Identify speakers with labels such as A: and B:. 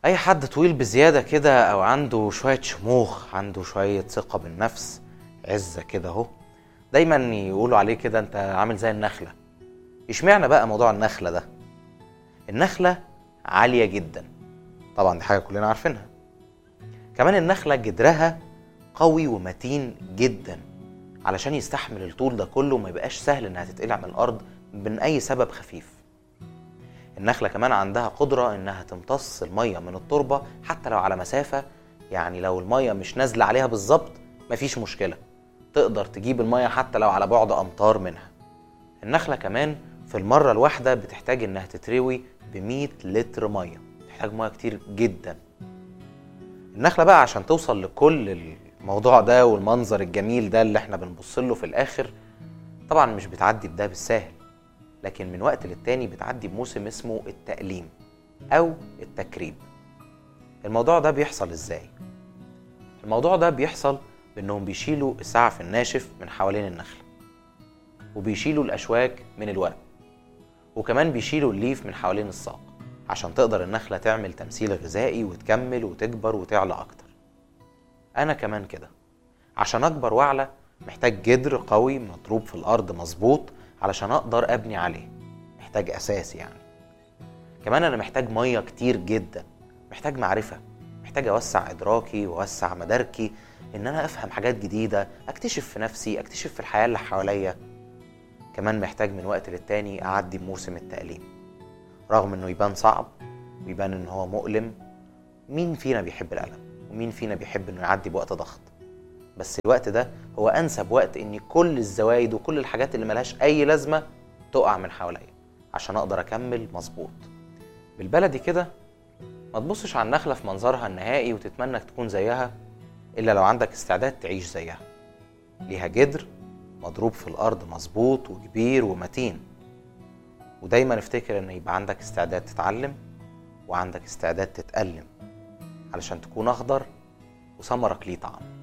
A: اي حد طويل بزيادة كده او عنده شوية شموخ، عنده شوية ثقة بالنفس، عزة كده اهو، دايما يقولوا عليه كده انت عامل زي النخلة. اشمعنى بقى موضوع النخلة ده؟ النخلة عالية جدا، طبعا دي حاجة كلنا عارفينها. كمان النخلة جدرها قوي ومتين جدا علشان يستحمل الطول ده كله وما يبقاش سهل انها تتقلع من الارض من اي سبب خفيف. النخلة كمان عندها قدرة انها تمتص المية من التربة حتى لو على مسافة، يعني لو المية مش نازلة عليها بالظبط مفيش مشكلة، تقدر تجيب المية حتى لو على بعد امتار منها. النخلة كمان في المرة الواحدة بتحتاج انها تتروي ب100 لتر مية، تحتاج مية كتير جدا. النخلة بقى عشان توصل لكل الموضوع ده والمنظر الجميل ده اللي احنا بنبصله في الاخر، طبعا مش بتعدي بده بالساهل، لكن من وقت للتاني بتعدي بموسم اسمه التأليم او التكريب. الموضوع ده بيحصل ازاي؟ الموضوع ده بيحصل بانهم بيشيلوا السعف الناشف من حوالين النخلة، وبيشيلوا الاشواك من الورق، وكمان بيشيلوا الليف من حوالين الساق عشان تقدر النخلة تعمل تمثيل غذائي وتكمل وتكبر وتعلى اكتر. انا كمان كده عشان اكبر واعلى محتاج جدر قوي مضروب في الارض مظبوط علشان اقدر ابني عليه، محتاج اساس يعني. كمان انا محتاج مية كتير جدا، محتاج معرفة، محتاج اوسع ادراكي واوسع مداركي، ان انا افهم حاجات جديدة، اكتشف في نفسي، اكتشف في الحياة اللي حواليا. كمان محتاج من وقت للتاني اعدي بموسم التأليم، رغم انه يبان صعب ويبان ان هو مؤلم. مين فينا بيحب الألم؟ ومين فينا بيحب انه يعدي بوقت ضغط؟ بس الوقت ده هو انسب وقت ان كل الزوايد وكل الحاجات اللي ملهاش اي لازمة تقع من حواليا عشان اقدر اكمل مظبوط. بالبلدي كده، ما تبصش على النخلة في منظرها النهائي وتتمنى تكون زيها الا لو عندك استعداد تعيش زيها. ليها جدر مضروب في الارض مظبوط وكبير ومتين، ودايما افتكر ان يبقى عندك استعداد تتعلم وعندك استعداد تتألم علشان تكون اخضر وثمرك ليه طعم.